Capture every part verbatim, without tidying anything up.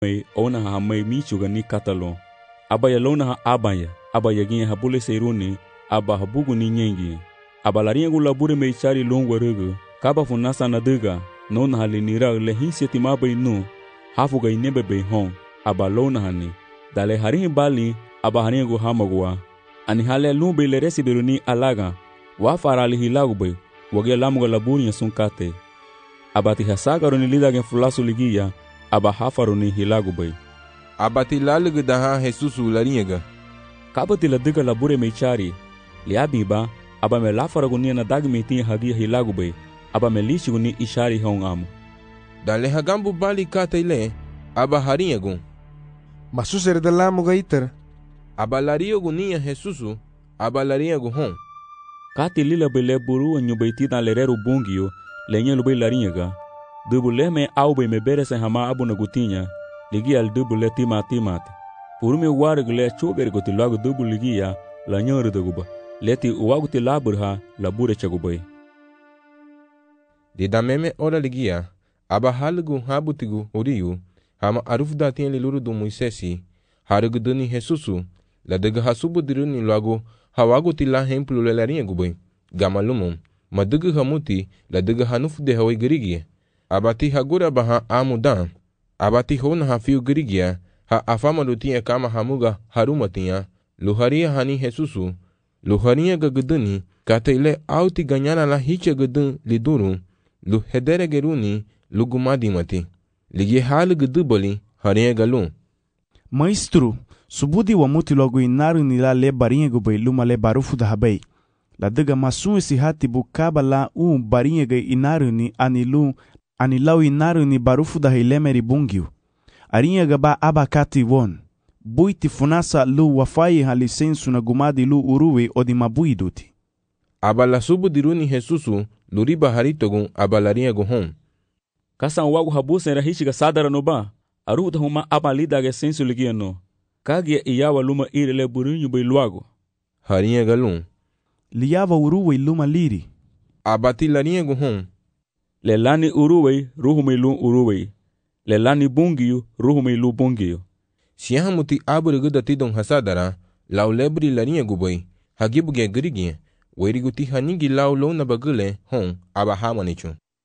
mai ona ha mai michuga ni katalon. Aba ya lona ha abaya, aba ya ginha bule seiruni, aba ha bugu ni nyengi. Aba larinha gula bure mei chari longwa rugu, kaba funasa na duga, nona ha linira le hinsi timaba inu, hafuga inebe bei hon, aba lona hani. Dale harinhi bali, aba harinha gu hamagwa. Ani hale lumbe le resi beruni alaga, wafara ali hilagu bei, wage lamuga laburi ya sunkate. Abati hasaga ni lidagen fulasu ligia, aba hafaruni hilagu bei. Abati lalugu daha Jesusu laringa. Kabati la duga labure meichari, liabiba, aba me lafaragunia na dagmiti hagia hilagu bei, aba me lishiguni ishari hong amu. Dale hagambu bali kata ile, aba haringa. Masusere da lamuga iter. Aba lario nia Jesusu, aba laringa hon. Kati lila bele buru nyubaiti na lereru bungio, lenye lubai laringa. Dubule me aube me berese hama abu na gutinya, ligi al dubule tima timate. Purume wargle choger goti lagu dubu ligia, la nyoru duguba. Leti uwaguti laburha, labure chagubai. Dida meme ora ligia, aba halgu habutigu uriyu, hama aruf datien liluru du Moisesi, harugu duni Jesusu, la dega hasubu diruni lagu, hawaguti la hemplu le larinha gubai. Gamalumum, madugu hamuti, la dega hanuf de hawai gerigie. Abati hagura baha amudan, abati hona hafiu gerigia, ha afama lutia kama hamuga harumatia, luharia hani Jesusu, luharia gaguduni, kata ile auti ganyana la hicha gudun liduru, lu hedere geruni, lugumadi mati. Ligi hali gudubali, haria galu. Maestro, subudi wa muti logo inaru ni la le barinha gubai luma le barufu da habai. La dega masun esi hati bukaba la u barinha ga inaru ni anilu, anilau inaru ni barufu da hilemeri bungiu. Arinha gaba abakati won. Buiti funasa lu wafai ha lisensu na gumadi lu uruwe odi mabui duti. Abala subu diruni Jesusu, luriba haritogun abalarinha guhon. Kasan wagu habusen rahishi ga sadara no ba, aruta huma abalida ga sensu ligia no. Kagia iyawa luma irele burinyu bai luago. Harinha galun. Liava uruwe luma liri. Abati larinha guhon. Lelani uruwe, ruhumei lu uruwe. Lelani bungiyu, ruhumei lu bungiyu. Siyahamuti aburigu datidon hasadara, lau lebri larinha gubai, hagibuge gerigie, wairiguti hanigi lau lo na bagule, hon, aba hamanichu.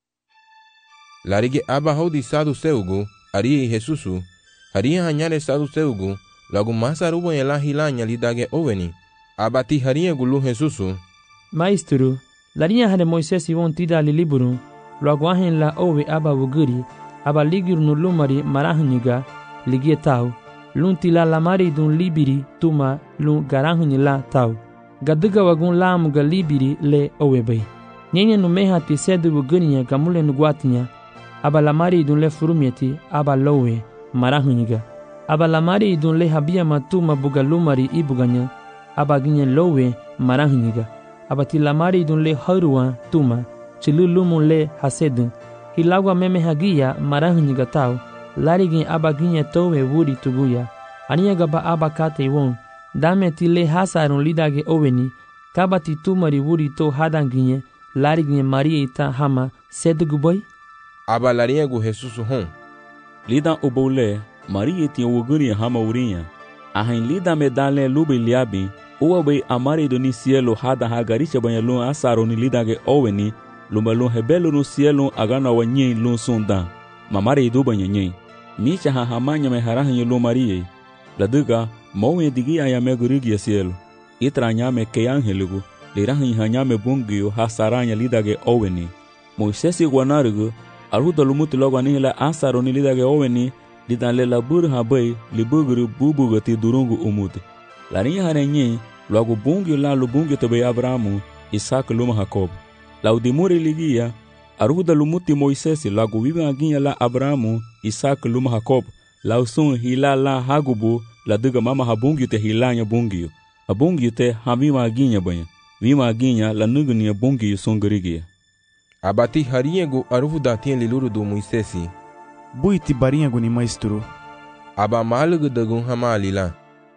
Larige aba haudi sadu seugu, arie Jesusu, haria hanyare sadu seugu, lagu masa rubo yela hilanya lidage oveni. Abati haria gulu Jesusu. Maestro, larinha hane Moisesi won tida li liburu, lagu ahen la ove aba wuguri, aba ligir no lumari marahunyiga, ligie tau, lun tila lamari dun libiri tuma lun garanhunyila tau. Gaduga wagun lamu ga libiri le owe bay. Nyenye no meha ti sedu wugurinya gamule nuguatinya, aba lamari dun le furumieti, aba lowe, marahunyiga. Aba lamari dun le habia matuma buga lumari ibuganya, aba ginye lowe, marahunyiga. Aba ti lamari dun le haruwa tuma, chilu lumu le hasedun, hilagwa meme hagia marahunyiga tau, larigin aba ginye towe wuri tuguya. Aniya gaba aba kate won, dame ti le hasarun lidage oweni, kaba ti tumari wuri to hadanginye, larigin maria ita hama sedugu boy? Aba larinha gu Jesusu hon. Lida ubole, maria ti wuguri hama urinha. Ahin lida medale lube liabi, uwa bai amari do ni cielo hada hagaricha banyalun asaro ni lidage oweni, lumbalun hebelu no cielo agana wanyi lun sunda. Mamari do banyanyi. Micha ha hamanya me harahanyi lu marie. Laduga, mawe digi ayame gurigi cielo. Itra nyame ke angeligu, lirahanyi hanyame bungiyo hasaranya lidage oweni. Moisesi guanarugu, aruda lumuti logo anihila asaro ni lidage oweni, lidan la buru habai libuguru bubugati durungu umuti. Larinha harenye, logo bungi la lubungi tobe Abrahamu, Isaac luma Jacob. Laudimuri ligia, aruda lumuti Moisesi lagu viva aginya la Abrahamu, Isaac luma Jacob. Lausun hila la hagubu, la duga mama habungi te hilanya bungiyo. Habungi te havima aginya banya. Vima aginya la nugunia bungiyo songerigia. Abati harinha gu arufu datien liluru du Moisesi. Buiti barinha gu ni maestro. Aba malugu dagun hama alila.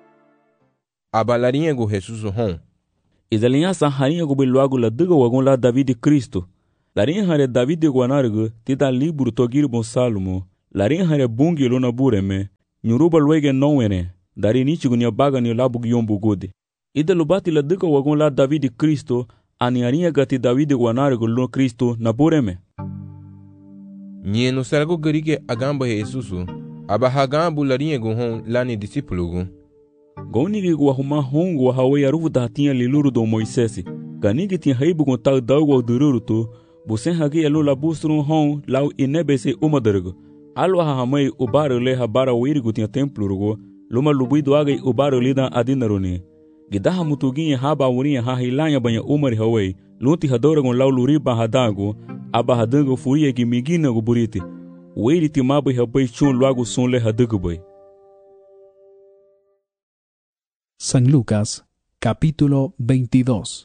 Aba larinha gu Jesusu hon. Izalinha sa harinha gu biluagu la duga wagun la David Cristo. Larinha hare David gu anargu tida liburu togiri bon Salomo. larin hare bungi luna bureme nyuruba luege nowene dari nichigu ni baga ni labu yombu gode ida lubati la duka wagon la Davidi Kristo ani arinha gati Davidi wanare lo Kristo na bureme Nyeno sargo garike agamba he Yesusu aba hagambu larinha go hon lani discipulugu Gonigi wa huma hongo wa hawe arufu da tinha liluru do Moisesi ganigi tinha haibu con tal dago wa dururuto busen hagi elo la busrun hon lau inebese umadergo alwa ha hamai ubaro le habara wirigu tinha templurugo luma lubido agai ubaro lida adinaruni gidaha mutuginye haba wurinha ha hilanya banya umari hawe lunti hadoragon lau luriba hadago aba hadango furia gi migina go buriti wiri timabai habai chun luago son le hadago bai San Lucas, capítulo veintidós.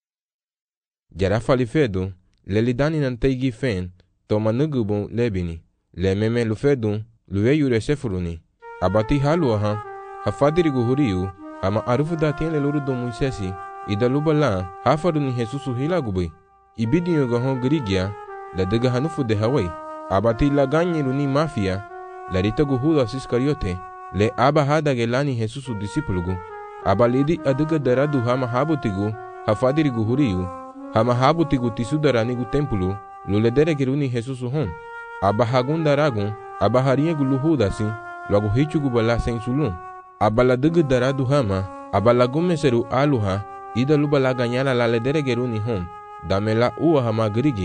Jara falifedo, lelidani nantaigi fen, toma nugubon lebini, le meme lufedun, luwe yure sefuruni, abati halua ha, hafadirigu huriu, ama arufu datien leluru do Moisesi, ida lubala, hafaruni Jesusu hilagubui, ibidi yoga hon grigia, la dega hanufu de Hawaii, abati la ganyiruni mafia, la ritagu Judas Iscariote, le aba hada gelani Jesusu disipulugu, abalidi aduga daradu hama habutigu hafadirigu huriu hama habutigu tisudaranigu tempulu luledere kiruni Jesusu hon abahagun daragun abahariegu luhudasi luagu hichugu bala sensulun abaladuga daradu hama abalagumeseru aluha ida lubala ganyala la ledere geruni hon damela uwa hama grigi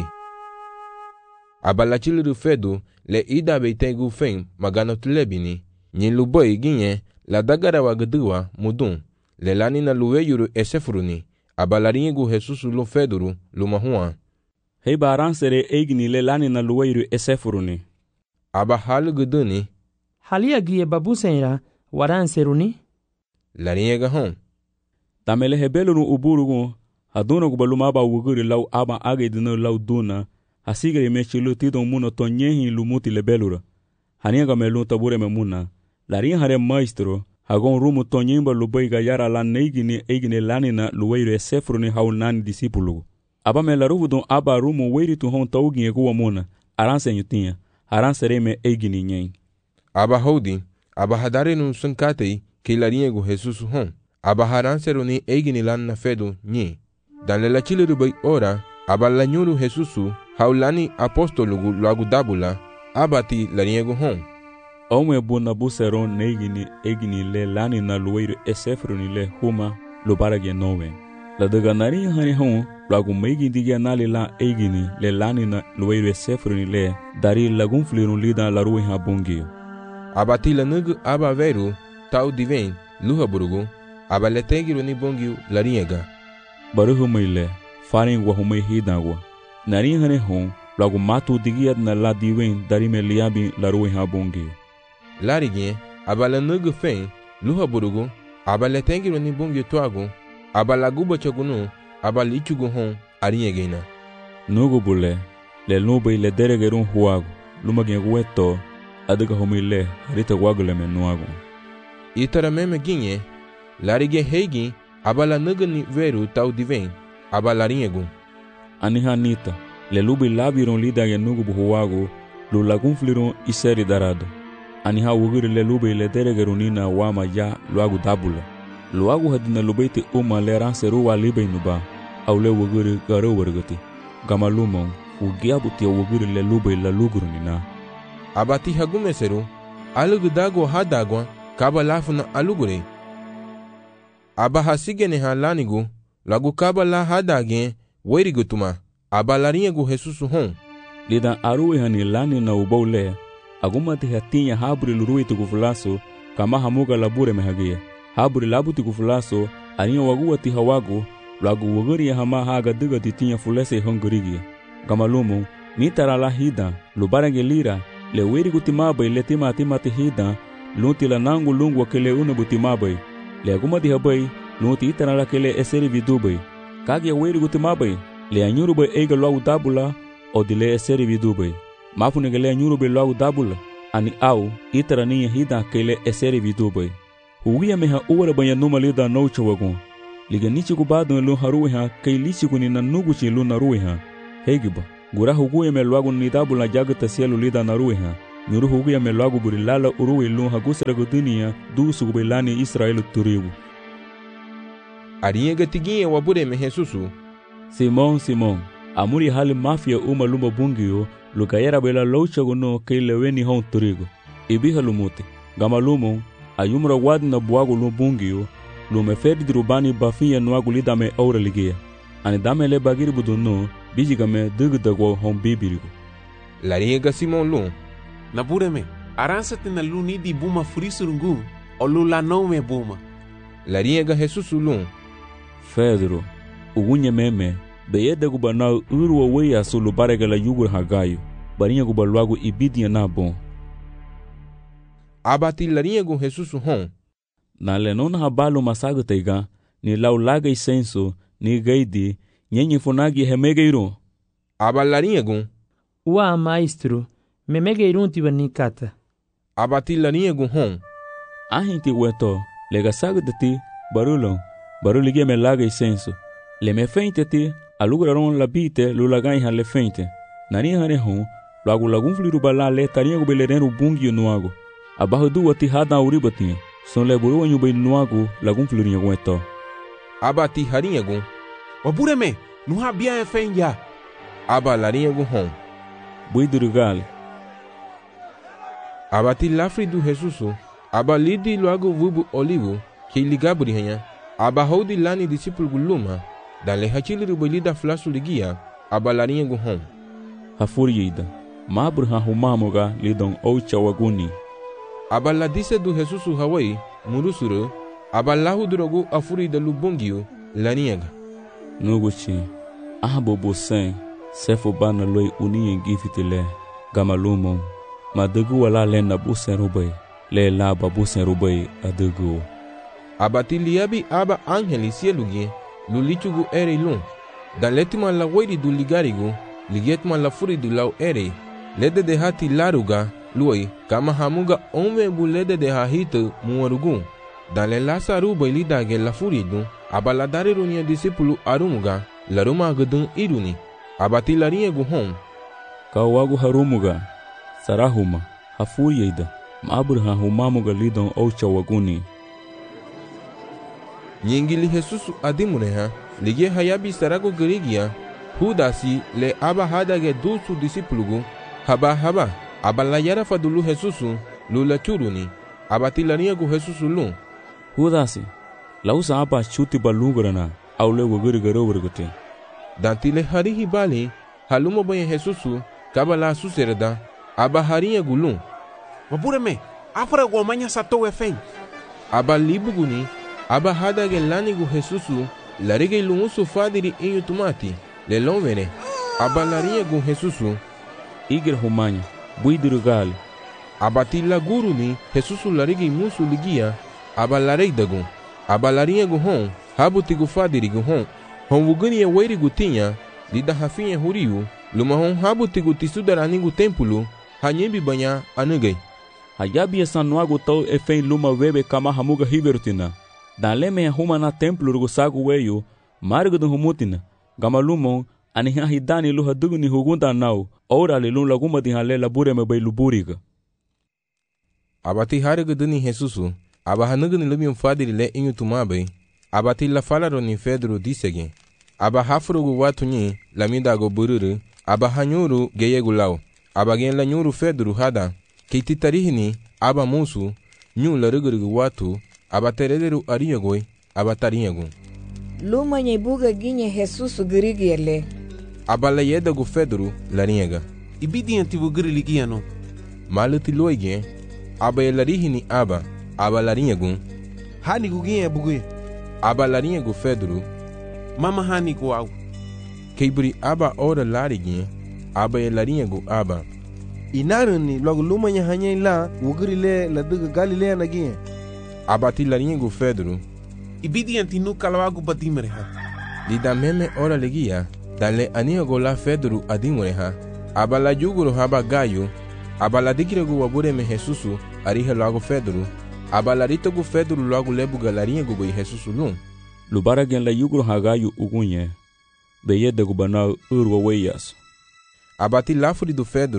abalachiliru fedu le ida beitegu fen magano tulebini nyiluboy ginye la dagara wa gduwa mudun le lani na luwe yuru esefuruni abalaringu Jesusu lo feduru lo mahua hei baran sere eigni le lani na luwe yuru esefuruni aba halu gduni halia gie babu senra waran seruni laringa hon tamele hebelunu uburugu haduna gubaluma ba wuguri lau aba age dino lau duna hasigre mechilu tidon muno tonyehi lumuti lebelura haniga melu tabure memuna larin hare maestro hagon rumu tonyimba lubai ga yara la neigini eigini lanina luweiro esefruni haunani disipulugu aba me la ruvu don aba rumu weiri tu hon taugi ego mona aranse nyutinha aranse reme eigini nyen aba hodi aba hadare nun sunkatei ke larinha go Jesus hon aba haranse roni eigini lanna fedo nyi dan le la chile rubai ora aba la nyuru Jesusu haulani apostolugu lagu dabula abati larinha go hon Omwe buna buseron neigini egini le lani na luweiro esefruni le huma lubarage nowe. La daga nari hani hon lagu meigi digia nali la egini le lani na luweiro esefruni le dari lagun flirun lida la ruwe ha bungi. Abati la nugu aba veru tau diven luha burugu aba le tegiru ni bungi la riega. Baruhu meile farin wa hume hidagwa. Nari hani hon lagu matu digia na la diven dari me liabi la ruwe ha bungi. Larigien abala nugu fen luha burugu abala tengiru ni bungi tuagu abala guba chagunu abala ichugu hon ariegena nugu bule le nube le deregerun huagu lumagien weto adiga homile harita wagule menuagu itara meme ginye larigien heigi abala nugu ni veru tau diven abala riegu anihanita le lubi labirun lidage nugu buhuagu lu lagun flirun iseri darado aniha wugiri le lube le deregerunina wama ya luagu dabula luagu hadina lubeite uma le ranseru wa libe nuba au le wugiri gare wargati gama lumon ugiabuti wugiri le lube la lugurunina abati hagumeseru alugu dago hadagwa kaba lafuna alugure aba hasigene halanigu lagu kaba la hadage werigutuma aba laringu Jesusu hon lidan aruwe hani lani na ubaule agumati hatinha haburi lurui tukufulaso kama hamuga labure mehagia haburi labuti kufulaso aninha waguati hawagu lagu waguri hama haga diga titinha fulese hongurigia gamalumu mitara la hida lubarange lira le weri gutimabai le tima timati hida lunti la nangu lungu wakele una butimabai le agumati habai lunti itana la kele eseri vidubai kage weri gutimabai le anyurubai eiga lagu dabula odile eseri vidubai mafune gele nyurube lagu dabula ani au itara niya hida kele eseri vidubai hugia meha uwara banya numa lida noucha wagun liga nichigu badun lu haruwe ha kei lichigu ni nanuguchi lu naruwe ha hegiba gura huguya me lagu ni dabula jagata sielu lida naruwe ha nyuru hugu ya melagu buri lala uruwe lun hagusra gudunia du sugu lani Israel turigu. Ariega tiginye wabure me Jesusu. Simon Simon amuri hali mafia uma lumba bungio lukayera bela loucha gono keile weni hon turigu. Ibiha lumute gama lumo ayumra wadna buagu lum bungio lume ferdi dirubani bafiya nuagu lidame aura ligia. Ani dame le bagiri buduno bijigame dugdagwo hon bibirigu. Lariega Simon lun. Nabureme, aransate na luni di buma frisurungu, o lula não me buma. Lariega Jesusu lun. Pedro, ugunye meme, beyede gubana urwa weya sulu barega la yugur hagayo, barinha gubalwagu ibidia na bon. Abati lariega Jesusu hon. Na lenona habalo masaga teiga, ni laulaga isenso, ni gaidi, nyenye funagi hemegeiro. Aba lariega. Ua maestro, memegeirun tibani kata. Abati lariega hon. Ahinti weto, lega saga de ti, barulo. Baruligia me laga isenso. Le me feinte ti, alugraron la bite, lulagai han le feinte. Nani hane hon, lagu lagun fliru bala le tarinha gubelereru bungi nuago. Abajo duwa ti hada uribatinha. Son le buru anyu be nuago lagun fliru gueto. Abati harinha gun. Wabureme, nu habia e fenja. Aba larinha gun hon. Buidurugale. Abati lafri du Jesusu. Aba lidi luago vubu olivo, que ligabri hanya. Aba hodi lani discípulo guluma, dale hachili rubalida flasu ligia, aba larinha guhon. Hafuriida, mabur hahumamoga lidon oucha waguni. Aba la dise du Jesusu Hawaii, murusuru, aba lahu drogu afurida lubungio, larinha. Nuguchi, ahabo bosen, sefo bana loi unien gifitile, gamalumo, madegu wala lena busen rubai, le laba busen rubai adegu. Abati liabi aba angeli sielugie, lulichugu ere lun. Dan letima la wairi du ligarigu, ligetma la furi du lau ere, lede de hati laruga, lui, kama hamuga ome bu lede de hahita muarugu. Dan le lasa ruba ilidage la furi du, aba la dare runia disipulu arumuga, la ruma agudun iruni. Abati larinha guhon. Kawagu harumuga, sarahuma, hafuri ida, mabur hahumamuga lidon oucha waguni. Nyingili Jesusu adimuneha, ligie hayabi sarago gerigia, hudasi le aba hadage dusu disipulugu, haba haba, aba la yara fadulu Jesusu, lula churuni, abati laniagu Jesusu lun. Hudasi, lausa aba chuti balugrana, aule wagirigaro wargate. Dantile harihi bali, halumo banye Jesusu, kabala suserda, aba harinha gulun. Wabureme, afra guamanya sato e fen. Aba libuguni, aba hadage lanigu Jesusu, larige lumusu fadiri inyu tumati, le lomene, aba larinha gu Jesusu, igir humanya, buidirugale. Abati la guruni, Jesusu larige musu ligia, aba lareidagun, aba larinha gu hon, habutigu fadiri gu hon, hon wugani e weiri gu tinha, lida hafinha huriu, luma hon habutigu tisudaranigu tempulu, hanyebi banya anugai. Hayabi esanuagu tau efen luma webe kama hamuga hibertina. Daleme huma na templo rugusagu weyo, margo do humutina, gamalumon, aniha hidani luha dugni hugunda nau, ora le lun laguma di halela bureme bay luburiga. Abati hariga duni Jesusu, aba hanugni lumium fadiri le inyu tumabe, abati la falaro ni Pedro disege, aba hafrugu watunyi, lamidago bururu, aba hanyuru geyegu lau, aba gen la nyuru Pedro hada, keititarihini, aba musu, nyu la ruguru watu, aba terederu arinhagoi, aba tarinhagu. Luma nyebuga ginye Jesusu girigiele. Aba la yedagu Pedro larinhaga. Ibidi antivu giriligiano. Maluti loige, aba yelarihini aba, aba larinhagu. Hani guginye bugui. Aba larinhagu Pedro. Mama hani guau. Keibri aba ora lariguinha, aba yelarinhagu aba. Inaruni logo luma nya hanya ila, wugirile la duga Galilea naginye. Abati larinhagu Pedro. Ibidi antinu kalawagu badimereha. Lida meme ora legia, dale anihago la Pedro adimureha. Aba la juguro haba gayo, aba la digiregu wabureme Jesusu, ariha logo Pedro. Aba la ritagu Pedro logo lebuga larinhagu boi Jesusu lun. Lubaragen la yuguro hagayo ugunye, beyedegu banau urwa weyas. Abati lafuri do Pedro,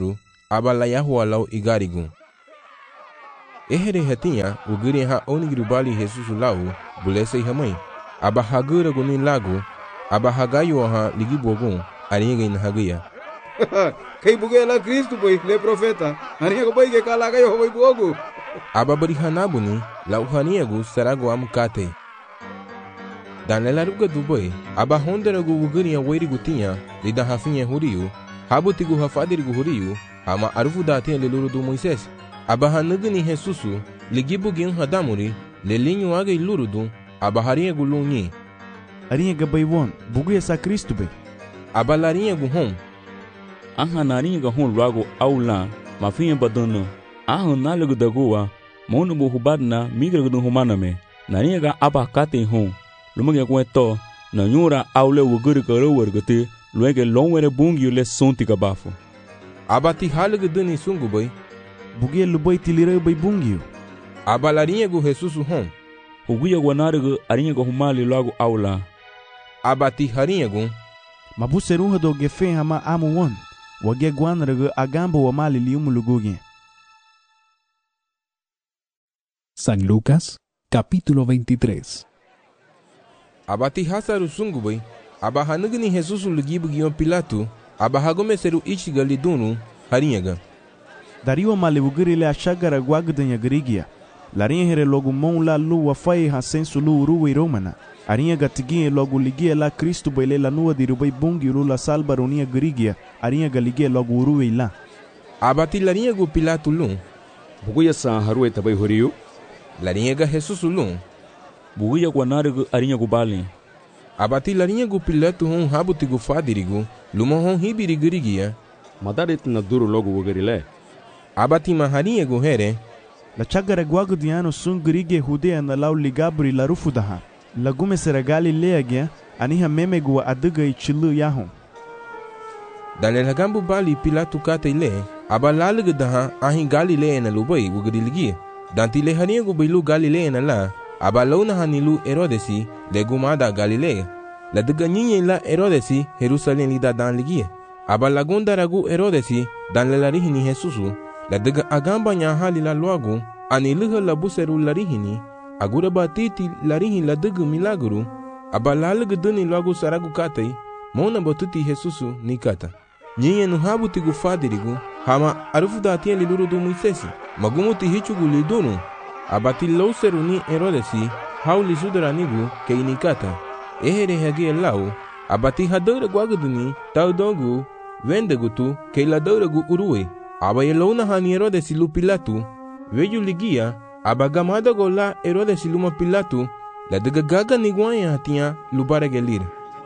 aba la yahua lau igarigu. Ehere hatinha ugiri ha onigiru bali Jesus lau bulese hamai aba hagura guni lagu aba hagayo ha ligi bogun aringa in hagaya. Kai bugela Kristo boy le profeta aringa ko boy ke kala gayo boy bogu. Aba bari hanabuni lau haniagu sarago amkate. Dan lelaruga du boy aba honderagu ugiri ya wairigu tinha lida hafinha huriu habutigu hafadirigu huriu ama arufu dati leluru du Moises. Aba hanugni Jesusu ligibu gin hadamuri lelinho aga ilurudu aba harinha gulunyi. Arinha gabay won bugu esa Kristo be. Aba larinha gu hom. Aha narinha ga hon lago aula mafinha badana. Aha nalagu dagoa monu bu hubadna migra gu humana me. Narinha ga aba kate hon. Lumage kweto na nyura aule wuguri karo wargate luege longwere bungi le sonti kabafo. Aba ti halugu duni sungu boy. Bugia lubai tilire bai bungiu. Aba larinha gu Jesusu hom. Uguya guanarigu arinha gu humali lago aula. Aba ti harinha gu. Mabu serunha do gefe hama amu won. Wagia guanarigu agambo wa mali liumu lugugi. San Lucas, capítulo veintitrés. Aba ti hasaru sungu boy. Aba hanugni Jesusu lugibu gion Pilato. Aba hagome seru ichiga lidunu harinha ga. Dario male ugiri le achagara guagdanya grigia. Larinha here logo mon la lu wafai ha sensu lu uruwe romana. Arinha gatigie logo ligia la Kristo baile la nua dirubai bungi ulu la salba ronia grigia. Arinha galigia logo uruwe la. Abati larinha gu Pilato lu. Buguya sa haruwe tabai horiu. Larinha ga Jesus lu. Buguya guanarigu arinha gu bali. Abati larinha gu Pilato hon habuti gu fadirigu. Luma hon hibiri grigia. Madarit na duru logo ugarile. Abati maharinha gu here. La chagara guagdiano sun grige hudea na lau ligabri la rufudaha. La gume sera Galilea gia aniha meme gua aduga i chilu yahon. Dan le lagambu bali Pilato kate ile. Aba lalugu daha ahin Galilea na lubai ugari ligi. Dan ti le harinha gu bilu Galilea na la. Aba launa hanilu Herodesi le gumada Galilea. La duga nyinye la Herodesi Jerusalem lida dan ligi. Aba lagunda ragu Herodesi dan le larihini Jesusu. La daga agamba nya hali la luagu ani luha la buseru larihini agura batiti larihi la daga milagru aba lalugu duni luagu saragu katai mona batuti Jesusu ni kata nyenye nuhabu tigu fadirigu hama arufu dati li luru du Moisesi magumuti hichugu li dunu abati lauseru ni Herodesi hauli sudaranigu kei ni kata ehere hagi lau abati hadore guaguduni taudogu wendegutu kei la doregu uruwe. Aba yelona hani Herodesi lu Pilato, veju ligia, aba gamada gola Herodesi luma Pilato, la daga gaga niguanya hatia lubare gelir.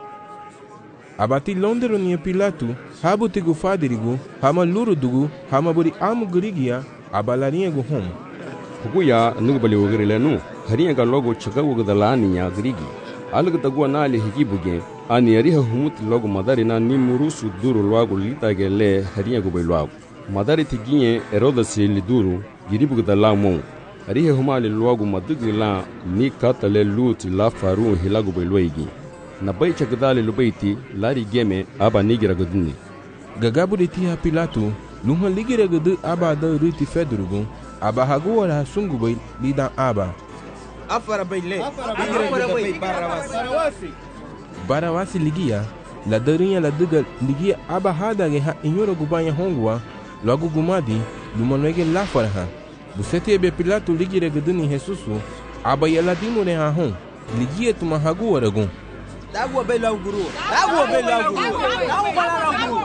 Aba ti londero ni Pilato, habu tigu fadirigu, hama luru dugu, hama buri amu gurigia, aba larinha gu hom. Buguya nugbali ugarile nu, harinha ga logo chaga ugadalani ya grigi. Alga tagua na ali higibuge, ani ariha humuti logo madari na nimurusu duru logo litage le harinha gu bai logo. Madari tiginye Herodesi liduru giribu da la mon arihe humali luagu madugu la ni katale luti la faru hilagu beloigi na bai chagdale lubaiti lari geme aba nigira guduni gagabu de tia Pilato lunha ligira gudu aba da ruti fedrugu aba haguara sungu bai lidan aba afara bai le afara bai barawasi barawasi ligia la darinha la duga ligia aba hada ge ha inyoro gubanya hongwa logo gumadi lumanwege la farha busete be Pilato ligire guduni Jesusu aba yala dimure ha hon ligie tuma hagu waragun dagwa be la guru dagwa be la guru dagwa guru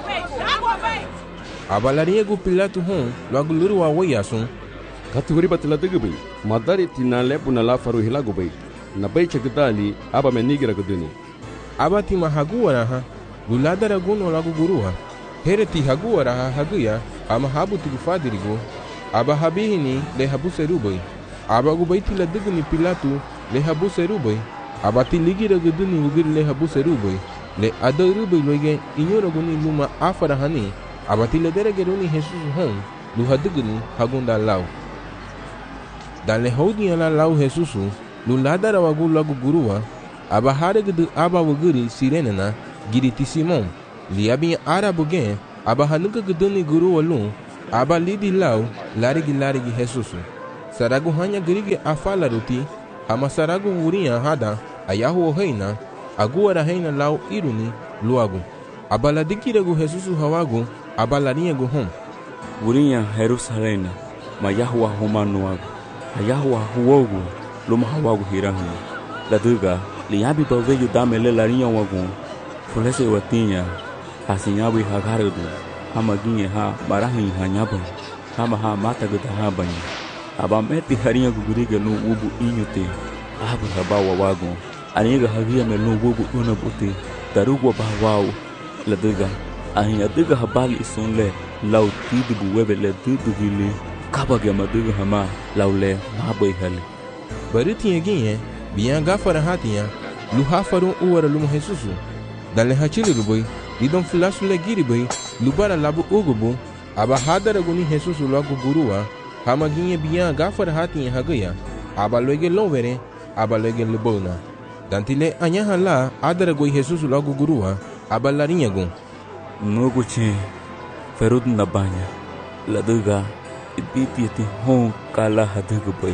aba larinha gu Pilato hon logo luru wa wayasun kategori batla dugbe madari tinale puna la faru hilagu bai na bai chagdali aba menigira guduni aba tima hagu waraha luladara guno logo guruha hereti hagu waraha haguya ama habu tigu fadirigu aba habihini le habu serubai aba gubaiti la dugni Pilato le habu serubai aba ti ligira guduni ugir le habu serubai le adarubai loige inyoro guni luma afara hani aba ti le deregeruni Jesus hon lu hadugni hagunda lau dan le hodi ala lau Jesusu lu ladara wagu lagu gurua aba haregudu aba wuguri sirenena giriti Simon liabi arabu gen aba hanuga guduni guru walu aba lidi lau larigi larigi Jesusu. Saragu hanya gerige afala ruti, hama saragu wuria hada ayahu reina, agora reina lau iruni luagu. Aba la dikiragu Jesusu hawagu, aba larinhagu hom. Wuria Jerusalena, ma Yahua humanuagu, ayahua huogu, luma hawagu hirahu. La duga, liabi baveju damele larinha wagu, fulese watinha, hasinyabi hagarudu, hama ginye ha barahi hanyabu, hama ha mata guta habanya. Aba meti harinha guguriga no ubu inyute, abu habawa wagu, aniga hagia melu ubu unabuti, darugwa bahwau. La duga, ahinya duga habali isunle, lau tidibu webe le dudu gili, kabage maduga hama, lau le mabai hali. Baritinha ginye, biya gafara hatinya, luha farun uwara lumu Jesusu. Dan le hachili ruboi, lidon fulasu le giriboi, lubara labu ugubu, aba hadara guni Jesusu lagu gurua, hama ginye biya gafara hatinya hagaya, aba loige lovere, aba loige lubona. Dan tile anyaha la adara goi Jesusu lagu gurua, aba larinha gun. Nuguche, ferud nabanya, la duga, iditi eti hon kala haduga boy.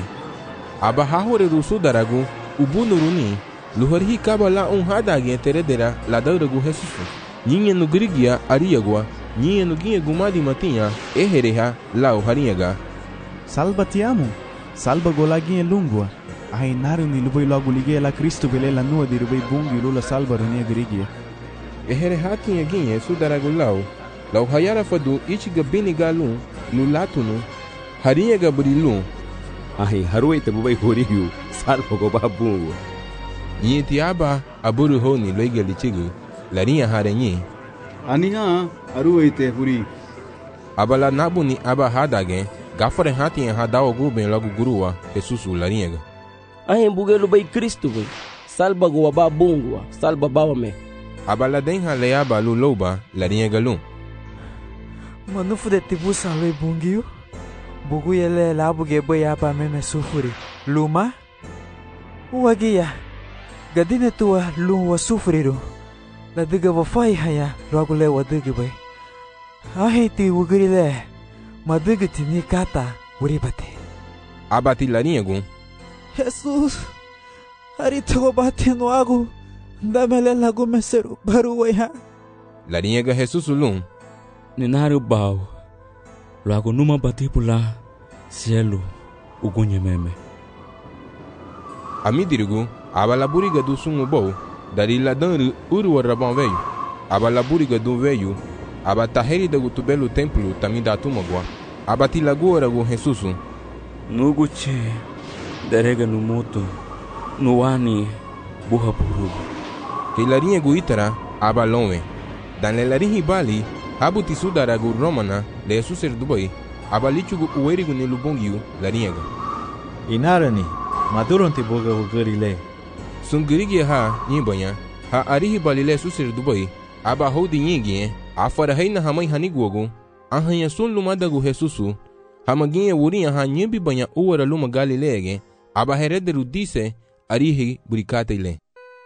Aba hahore rusu daragu, ubunuruni, luharhi kabala un hadagi teredera la dauragu Jesusu. Nyinha no grigia ariagua, nyinha no guinha gumadi matinha, ehereha lau harinhaga. Salva ti amo, salva golaguinha lungua. Ai naru ni luboi logo ligue la Cristo bele la nua di rubei bungi lula salva runia grigia. Ehereha tinha guinha sudaragu lau, lau hayara fadu ichiga bini galun, lulatunu, harinhaga brilun. Ai harui te bubai horiu, salva go babungu. Nyeti aba aburu honi loiga lichigu, larinha harenyi. Aniha aruwe te huri. Aba la nabuni aba hadage, gafare hatinha hadawa guben logo gurua, Jesusu larinhaga. Ai bugelu bai Cristo bai, salva go babungu, salva bawame. Aba la denha leaba luloba, larinhaga lun. Manufu de tibusa loi bungiu. Bugu yele labu ge bai apa meme sufuri. Luma? Uagia. Gadine tua lu wa sufriru. La diga wa fai haya logo le wa diga bai. Ahe ti wugiri le. Ma diga ti ni kata uribate. Aba ti larinhagu. Jesus. Hari to bate no agu. Damele lagu meseru baru waiha. Larinhaga Jesusu lun. Ninaru bau. Logo numa bati pula cielo ugunye meme. Amidirigu, aba la buriga do sumo bou, dari la danru uru rabão veio. Aba la buriga do veio, aba taheri da gutubelo templo tamida tumagua. Aba tilagora go Jesusu. Nuguche, derega no moto, no ani, burra burugo. Que larinha guitara, aba longe. Dan le larinhi bali, habuti sudaragu romana, le suser dubai, aba lichugu uerigu ni lubongiu, larinhaga. Inarani, maduron te boga ugarile. Sungirigi ha, nyibanya, ha arihi balile suser dubai, aba hodi nyingie, afara heina hamai haniguogu, ahanya sun lumadagu Jesusu, hamaginha urinha ha nyimbi banya uara luma galilege, aba herederu dise, arihi burikate ile.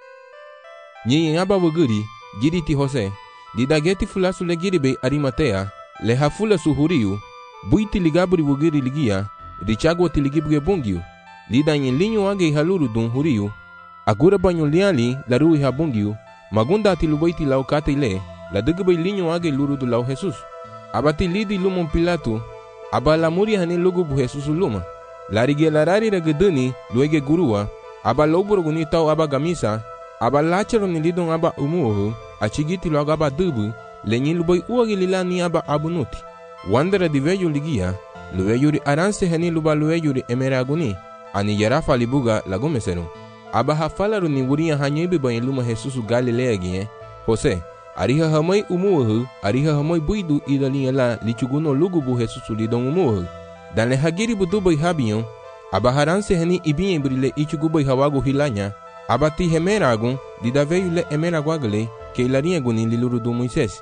Nyi aba wuguri, giriti Jose, didageti fulasu le giribe Arimatea, le hafula suhuriu, buiti ligaburi wugiri ligia, richagwa tiligibuge bungiu, lidanyi linyo age haluru dun huriu, agura banyo liali larui habungiu, magunda tilubaiti lau kate ile, la dugube linyo age luru du lau Jesus. Abati lidi lumon Pilato, aba la muri hani lugubu Jesus luma. Larige larari rageduni luege gurua, aba loburguni tau aba gamisa, aba lachero ni lidon aba umuohu, achigiti logo aba dubu, lenyi luboi uagi lilani aba abunuti. Wandera di veyo ligia, lueyuri aranse hani luba lueyuri emeraguni, ani yarafa libuga lagumeseru. Aba hafalaru ni wuria hanyebi banyi luma Jesusu Galilea gie, Jose, ariha hamai umuohu, ariha hamai buidu idalin la lichuguno lugubu Jesusu lidon umuohu. Dan le hagiri budubai habiyon, aba haranse hani ibinye brile ichugubai hawagu hilanya, aba ti hemeragun, dida veyo le emeraguagale, que ilaria guni liluru do Moisés.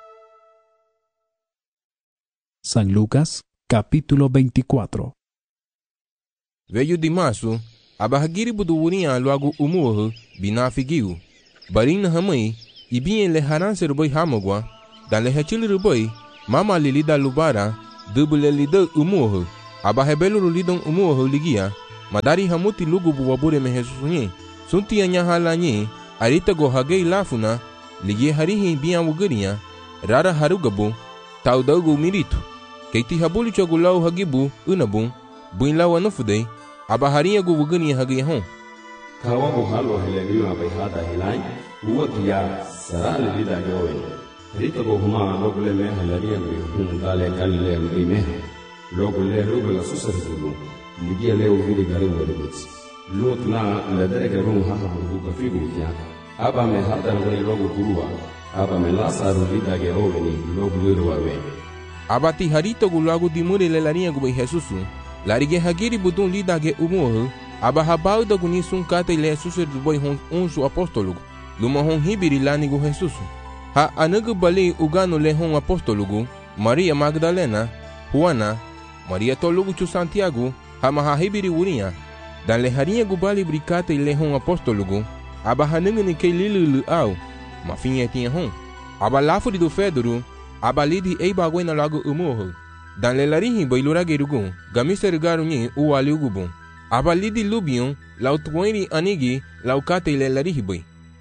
San Lucas, capítulo veinticuatro. Veio de março, abahagiri buduurinha logo umuohu, binafigiu. Barin hamai, ibinye le haranse ruboi hamogwa, dan le hachili ruboi, mama lilida lubara, dubule lido umuoho. Aba hebeluru lidon umuoho ligia. Madari hamuti lugu buwabure me Jesus nye. Sunti anya hala nye. Arita go hagei lafuna. Ligie harihi bian wugeriya. Rara harugabu. Taudagu miritu. Keiti habuli chogu lau hagibu unabu. Buin lau anufudei. Aba haria gu wugeriya hagei hon. Kawa go halo heleniwa bai hada helai. Uwati ya sarale lida nyowe. Rita go huma logule me helaria gu hum dale kalile gu me. Logule logule susari zugu. Ligia leo vidi gari wadubutsi. Lot na ledere garun haha buga figu kya. Aba me hada ngari logo kurua. Aba me lasaru lida ge oveni logo wiru wawe. Aba ti harito gu lagu dimure le larinha gu bai Jesusu. Larige hagiri budun lida ge umuohu. Aba habau da gu nisun kate le Jesusu du boi hon unsu apostolugu. Luma hon hibiri lani gu Jesusu. Ha anugu bali ugano le hon apostolugu. Maria Magdalena, Juana, Maria tolugu chu Santiago. Ha maha hibiri urinha. Dan le harinha gu bali brikate le hon apostolugu. Aba hanungu ni kei lilu au. Ma finye tinha hon. Aba lafuri do Fedoro. Aba lidi ei bagoi na lago umuoho. Dan le larihi bailura gerugu. Gamise rugaru nyi uwali ugubun. Aba lidi lubion. Lau tuwairi anigi. Lau kate le larihi bai.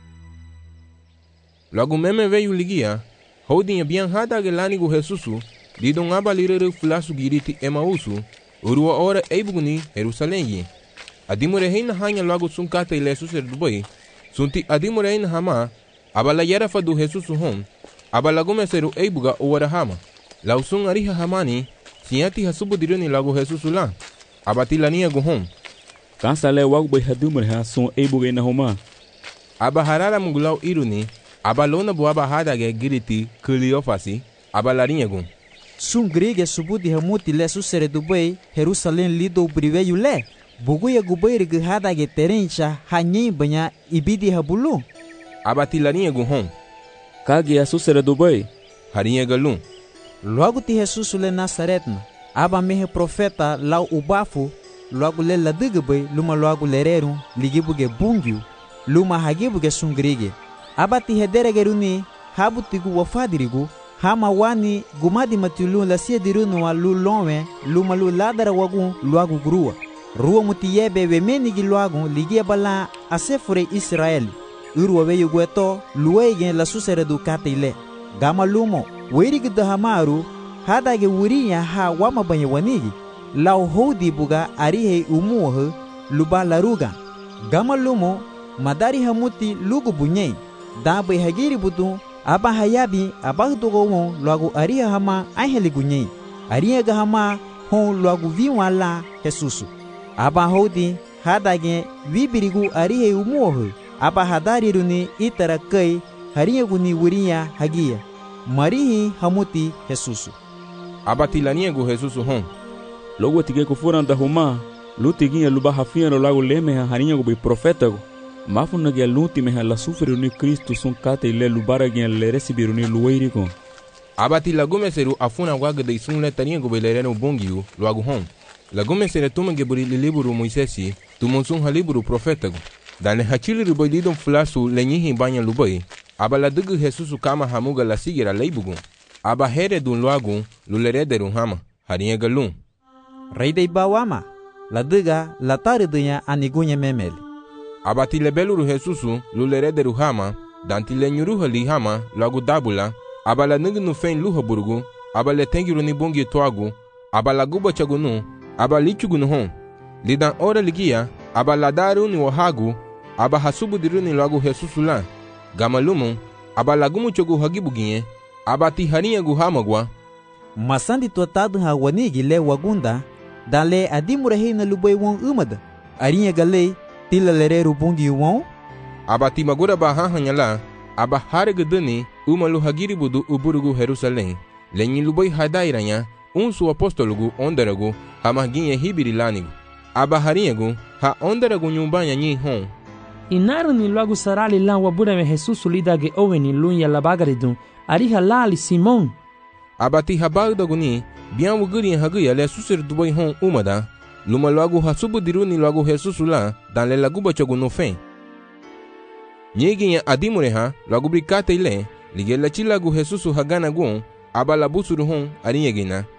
Lagu meme veyu ligia. Houdinha bian hada gelani gu Jesusu. Lidon aba lirere fulasu giriti Emausu. Urua ora eibuguni Jerusalém. Adimure heina hanya lagu sunkate le Jesuser dubai. Sunti adimure heina hama. Aba la yarafa du Jesusu hon. Aba lagu meseru eibuga uwara hama. Lau sun ariha hamani. Siati hasubu diruni lagu Jesusu la. Aba tilania gu hon. Kansa le wagu bai hadimure ha sun eibuga ina homa. Aba harara mungulau iruni. Aba lona bu aba hadage giriti kuliofasi. Aba larinha gu. Sun grige subudi hamuti le susere dubai Jerusalem lido briveyu le. Buguya gubai rigi hadage terencha hanyi banya ibidi habulu. Aba tilarinha gu hon. Kage ya susere dubai. Harinha galun. Logo ti Jesus le Nazaretna. Aba mehe profeta lau ubafu. Logo le ladigabai luma logo lereru ligibuge bungiu. Luma hagibuge sun grige. Aba ti hederegeruni habutigu wafadirigu. Hama wani gumadi matulu la sia dirunu wa lu lonwe lu malu ladara wagu luagu grua. Rua muti yebe we menigi luagu ligia bala asefure Israeli. Urwa we yugueto luwege la susere du kate Gama lumo werigi da hamaru hadage wuriya ha wama banye wanigi. Lau hodi buga arihe umuohu luba laruga. Gama lumo madari hamuti lugu bunyei. Dabe hagiri budu. Aba hayabi abag dogo logo aria hama aheli gunyei. Aria ga hama hon logo viwa la Jesusu. Aba hodi hadage vibirigu arihe umuohu. Aba hadari runi itara kai haria guni wuriya hagia. Marihi hamuti Jesusu. Aba tilania gu Jesusu hon. Logo tige kufuran da huma. Lutiginha luba hafia no lago leme harinha gu bi profeta gu. Mafuna ge lunti me la sufre ni Cristo sun kate le lubara ge le recibiru ni luweiri ko. Abati lagume seru afuna waga de sun le tania go belereno bongiu luagu hon. Lagume sere tuma ge buri liburu Moisesi tumon sun haliburu profeta go. Dan le hachili rubaidon flasu le nyihi banya lubai. Aba la dugu Jesusu kama hamuga la sigira leibugu. Aba here dun luagu lulerederu hama harinha galun. Rei de bawama la duga la taridunya anigunya memeli. Abati lebeluru Jesusu lulere hama, danti le nyuruha li hama, lagu dabula, abala nignu fein luha burgu, abale tengiru ni bongi toagu, abala guba chagunu, abali chugunu hon. Lidan ora ligia, abala daru ni wahagu, aba hasubu diru ni lagu Jesusu la. Gamalumu, abala gumu chogu hagibuginye, abati harinha gu hamagwa. Masandi tuatadu ha wanigi le wagunda, dan le adimure hei na lubai won umada, arinha galei, tila lereru bungi won. Abati magura ba hahanyala. Aba haregedani umalu hagiri budu uburugu Jerusalém. Lenyi lubai hadairanya unsu apostolugu onderagu hamaginye hibiri lanigu. Aba harinhagu ha onderagu nyumbanya nyi hon. Inaru ni logo sarali lan wabura me Jesus lidage oweni lunya labagaridun ariha lali Simon. Abati habagdagu ni bian wuguri haguya le susir dubai hon umada. Luma logo hasubu diruni logo Jesus la dan le laguba chogu no fen. Nyeginya adimure ha logo brikate ile lige la chilagu Jesus hagana gun aba la busuru hon arinyegina.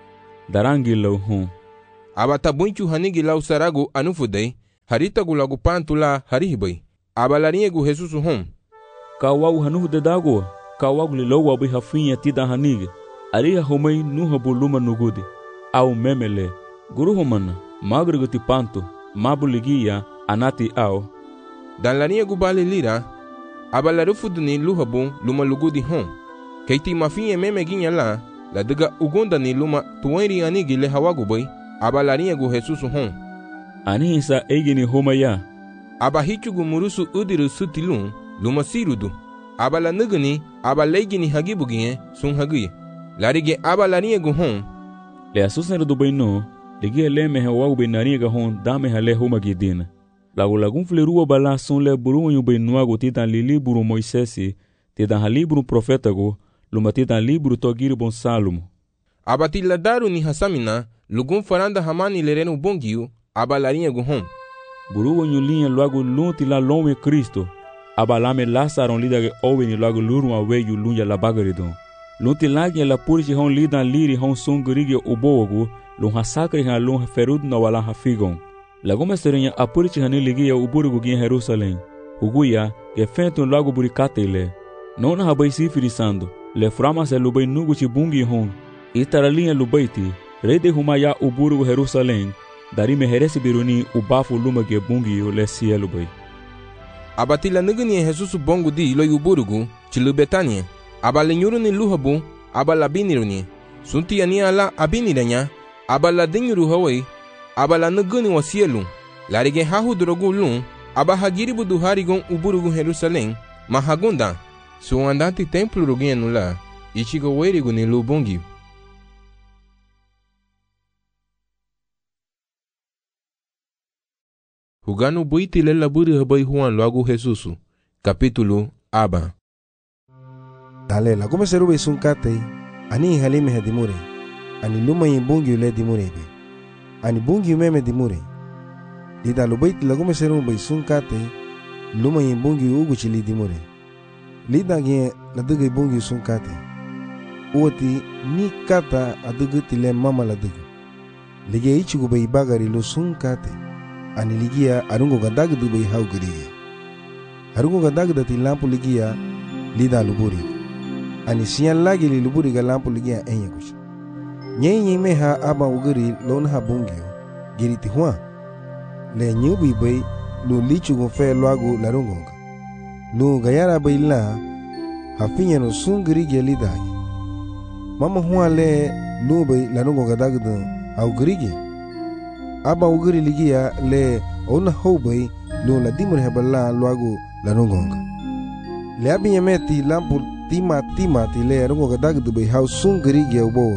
darangi lau hon. Aba tabunchu hanigi lau saragu anufudai, harita gu lagu pantula harihibai. Aba larinha gu Jesus hon. Kawagu hanufude dago, kawagu lilau wabi hafinha tida hanigi. Ariha homai nuha buluma nugudi. Au memele, guru homana, magrigu tipanto, mabuligia, anati au. Dan larinha gu bale lira, aba larufuduni luhabu luma lugudi hon. Keiti mafinha memeginha la, la diga ugonda ni luma tuwairi anigi le hawagu bai, aba larinha gu Jesus hon. Anihisa egini homaya. Aba hichugu murusu udiru sutilun, luma sirudu. Aba la nuguni, aba legini hagibugie, sun hagie. Larige aba larinha gu hon. Le asusen do bai no, ligi le me hawagu bai narinha ga hon, dame hale homa gidina. Lagu lagun flerua bala sun le buru yu bai nuago titan li liburu Moisesi, titan ha liburu profeta go, luma titan liburu togiri bon Salomo. Aba tiladaru ni hasamina, lugun faranda hamani lerenu bongiu, aba larinha gu hon. Buru yu linha luago lunti la lome Cristo, aba lame lasaron lida ge owe ni luago luru awe yu lunya la bagaridon. Lunti lagi la purichi hon lidan liri hon sungurigi ubogu, lun hasakri han lun ferud na wala hafigon. Lagoma serinya apurichi hani ligi ya uburigu gin Jerusalém. Uguya ge fentun lago burikate ile. Nona habai sifirisando, le frama se lubai nuguchi bungi hon. Itaralinha lubaiti, rede humaya uburigu Jerusalém. Dari meheresi biruni ubafu luma ge bungi yo le cielo bai. Abatila nigni Jesus bongo di lo uburigu, chilu Betania. Aba lenyuru ni luhabu, aba la biniruni. Sunti yani ala abiniranya, aba la dinyuru hawai, aba la nuguni wa cielo. Larige hahu drogu lun, aba hagiribu du harigon uburugu Jerusalém, mahagunda. Su andante templo rugienu la, ichigo werigu ni lubongi. Huganu buiti le laburi habai huan lagu Jesusu. Capítulo Aba. Dale la come serube sunkate, ani halime hadimure, ani luma yimbungi le dimure be, ani bungi meme dimure. Lida lubait la come serube sunkate, luma yimbungi uguchi li dimure. Lida ge la duga bungi sunkate. Uati ni kata aduguti le mama la duga. Lige ichigu be bagari lo sunkate, ani ligia arungo gadag du be haugriya. Arungo gadag dati lampu ligia lida luburi. Ani siyan lagi li luburi ga lampu ligia enye kuch. Nye nye me ha aba ugiri lon ha bungio, giriti huan. Le nyubi bay lu lichu gon fe luagu larungonga. Lu gayara bay la, hafinya no sungiri gia lidagi. Mama huan le lu bay larungonga dagdun ha ugiri gia. Aba ugiri ligia le ona hou bay lu la dimur hebala luagu larungonga. Le abinya meti lampu tima tima ti le rungo gadag du be hau sung gri ge ubo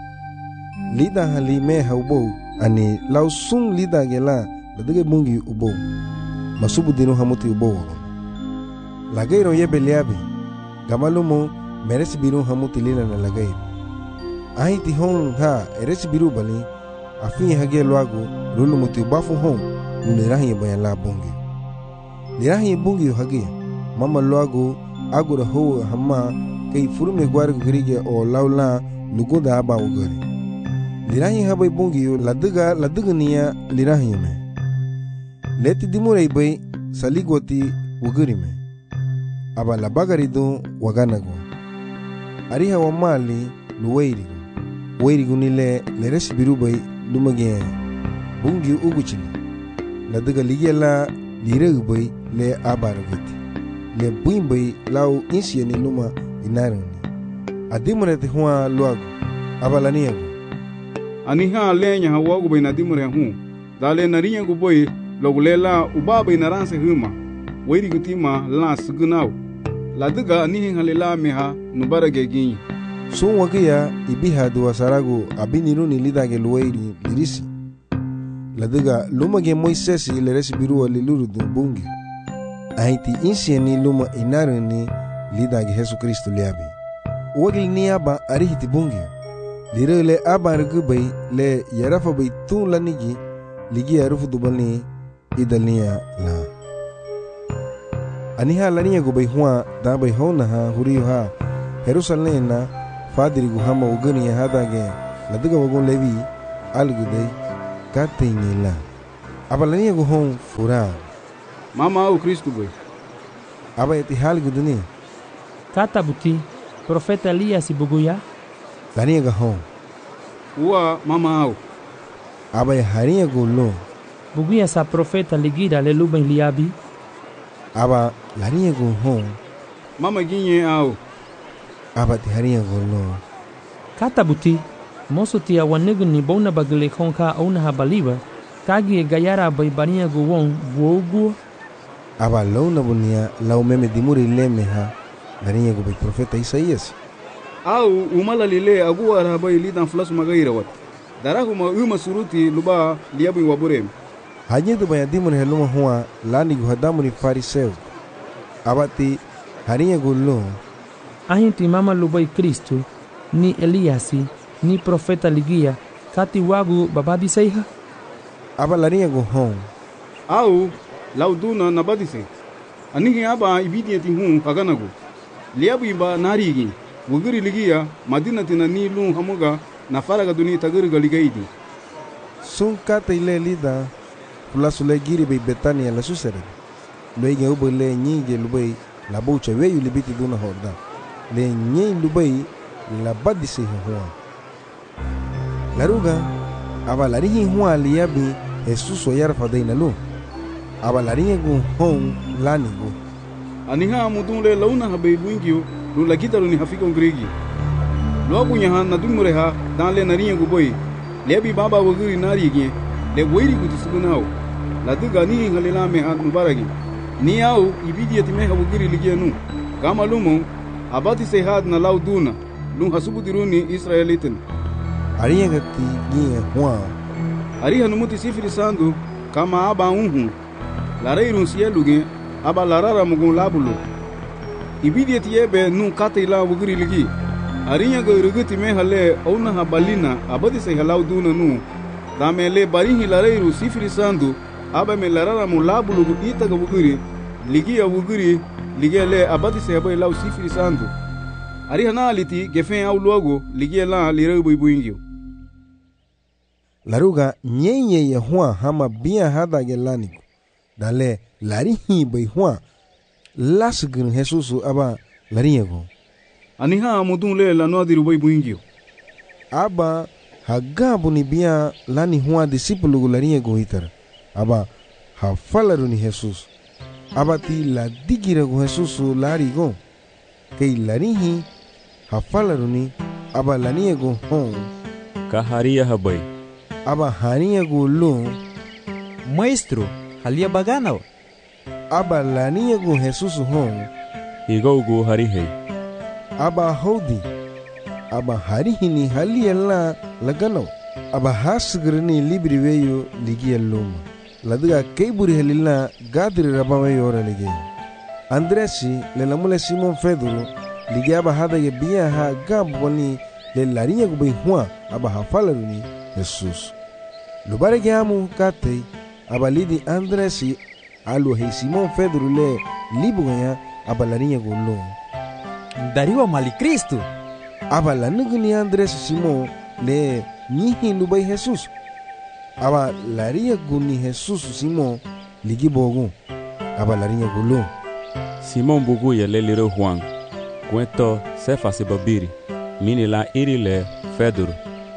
lida hali me hau bo ani lau sung lida ge la dadige bungi ubo masubu dinu hamuti ubo lagairo ye beliabe gamalumo meresi biru hamuti lila na lagairo ai ti hon ha eresi biru bali afi hage luago lulu muti bafu hon unirahi bayan la bungi lirahi bungi hage mama luago agura ho hamma kay furume gwar grige o laula lugoda aba ugari lirahi habai bungi la duga la dugniya lirahi me leti dimure bay saligoti ugari me aba la bagari do waganago ariha wa mali luwairi wairi gunile leres biru bay lumage bungi uguchili la duga ligela lire bay le abaragoti le buimbay lau insia ni luma inarani adimure te hua luagu abalaniagu aniha lenya hawagu bay nadimure hu dale narinya gu boy logulela ubaba inaranse huma wairi gutima la sugunau la duga anihin halela meha nubarage gin sun wagia ibiha du wasaragu abiniru ni lidage luwairi lirisi la duga lumage Moisesi le resibiru liluru du bungi aiti insia ni luma inaru ni lidage Jesu Kristo liabi wagil ni aba arihiti bungi lire le aba rugubay le yarafa bay tun lanigi ligi arufu dubani idalnia la aniha lania go bay huwa da bay hona ha huriyo ha Jerusalem na fadiri gu hama ugani hadage la duga wagon levi algu dei katengela aba lania go hon fura mama o Kristo boy aba eti halgu duni kata buti profeta Elias buguya lania go hon wa mama au aba ya haria go lo buguya sa profeta ligira le luben liabi aba lania go hon mama ginye au aba ti haria go lo kata buti moso tia wanegu ni bona bagle konka ona habaliba kagi gayara bai baria go won buogu aba lona bunia lau meme dimuri leme ha lania go bai profeta Isaías au umala lile agua rabai lidan flas magaira wat darahuma uma suruti luba liabu waburem haje do baya dimuri heluma huwa lani go hadamuri fariseu abati haria go lo ahinti mama lubai Kristo ni Eliasi ni profeta ligia kati wagu babadi seiha aba lania go hon au lauduna nabadise anigi aba ibidiyati hun kaganago liabu iba narigi wugiri ligia madina tina ni lun hamuga na faraga duni tagari galigaidi sun kata ile lida plus le giri be Betania la susere le ge ubo le nyige lubai la bucha we yu libiti duna horda le nyi lubai la badise huwa laruga aba larihi huwa liabi Jesus o yarfa deina lu aba larihi gu hon lani gu aniha mudunle launa habe buingio lu lagita lu ni hafiko ngrigi lo bunya han na dumure ha dan le narihi gu boy lebi baba wogiri nari gi le woiri gu tsugunao la duga ni ngalela me ha mubaragi ni au ibidiyati me ha wogiri ligenu kama lumo abati se had na lauduna lu hasubu diruni Israelitin ariya gati gie huwa ariha numuti sifiri sandu kama aba unhu lareirun sieluge aba larara mugun labulo ibidiyati yebe nu kata ila wugiri ligi ariya ga irugiti me hale ona habalina abati se halauduna nu ramele barihi lareiru sifiri sandu aba me larara mu labulo ita ga wugiri ligi ya wugiri ligele abati se aba ila sifiri sandu ariha na aliti gefen au logo ligela lireu buingio laruga nyenye ya huwa hama bia hada gelani dale larihi bai huwa lasgin Jesus aba lariego aniha mudun le la no diru bai buingio aba hagabu ni bia lani huwa disipulu lariego hitar aba hafalaru ni Jesus aba ti la digira go Jesus larigo kei larihi hafalaru ni aba laniego hon kaharia habai aba hania gulo maestro halia bagano aba lania gu Jesus hon higo gu harihe aba hodi aba harihini halia la lagano aba hasgrani libri weyo ligia luma ladiga keiburi halila gadri rabaweyo ora ligi Andresi le lamule Simon Pedro ligia aba hada ye bia ha gaboni le larinya gu bai huwa aba hafalaruni Jesus lubare gamu kate abalidi Andresi alu he Simon Pedro le libuganya abalarinya golo dariwa mali Kristo abalanugni Andresi Simon le nihi lubai Jesus aba larinya guni Jesus Simon ligi bogu abalarinya golo Simon bugu ye le lire Juan kwento sefa se babiri mini la iri le Pedro